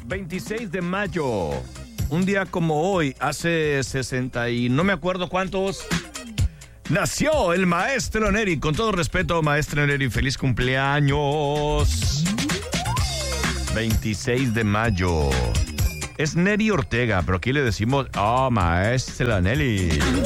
26 de mayo. Un día como hoy, hace 60 y no me acuerdo cuántos, nació el maestro Neri. Con todo respeto, maestro Neri, feliz cumpleaños. 26 de mayo. Es Neri Ortega, pero aquí le decimos, maestra Nelly.